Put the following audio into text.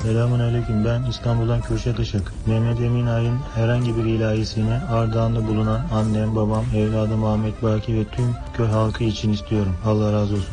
Selamünaleyküm. Ben İstanbul'dan Kürşat Işık. Mehmet Emin Ay'ın herhangi bir ilahisini Ardahan'da bulunan annem, babam, evladım Ahmet Baki ve tüm köy halkı için istiyorum. Allah razı olsun.